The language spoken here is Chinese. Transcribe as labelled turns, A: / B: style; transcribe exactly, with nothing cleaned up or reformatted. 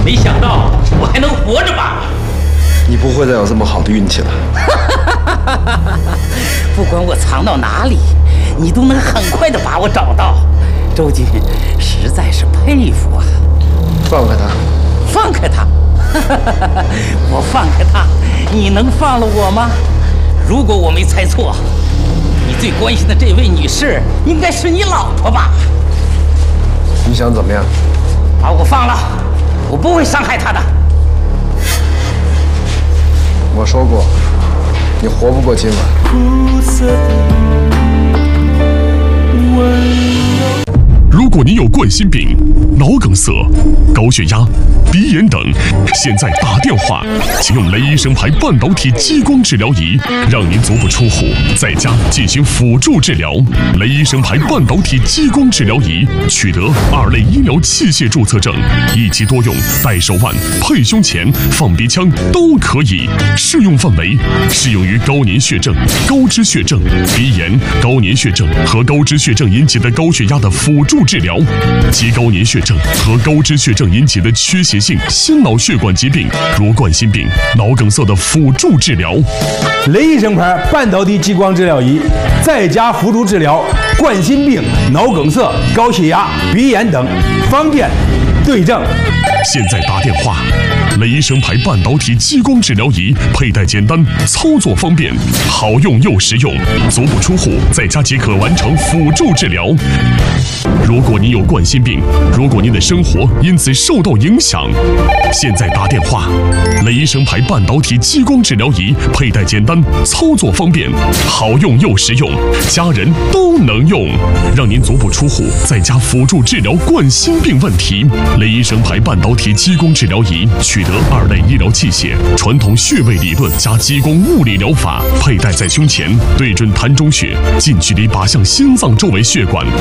A: 没想到我还能活着吧？
B: 你不会再有这么好的运气了。
A: 不管我藏到哪里，你都能很快的把我找到。周瑾实在是佩服啊！
B: 放开他！
A: 放开他！我放开他，你能放了我吗？如果我没猜错，你最关心的这位女士应该是你老婆吧？
B: 你想怎么样？
A: 把我放了，我不会伤害她的。
B: 我说过，你活不过今晚。
C: 如果你有冠心病、脑梗塞、高血压、鼻炎等，现在打电话，请用雷医生牌半导体激光治疗仪，让您足不出户，在家进行辅助治疗。雷医生牌半导体激光治疗仪取得二类医疗器械注册证，一机多用，戴手腕、配胸前、放鼻腔都可以。适用范围适用于高粘血症、高脂血症、鼻炎、高粘血症和高脂血症引起的高血压的辅助治疗，及高粘血症和高脂血症引起的缺血性心脑血管疾病，如冠心病、脑梗塞的辅助治疗。
D: 雷医生牌半导体激光治疗仪，在家辅助治疗冠心病、脑梗塞、高血压、鼻炎等，方便对症。
C: 现在打电话，雷医生牌半导体激光治疗仪佩戴简单，操作方便，好用又实用，足不出户，在家即可完成辅助治疗。如果你有冠心病，如果您的生活因此受到影响，现在打电话，雷医生牌半导体激光治疗仪佩戴简单，操作方便，好用又实用，家人都能用，让您足不出户，在家辅助治疗冠心病问题。雷医生牌半导体激光治疗仪取得二类医疗器械，传统穴位理论加激光物理疗法，佩戴在胸前，对准膻中穴，近距离靶向心脏周围血管，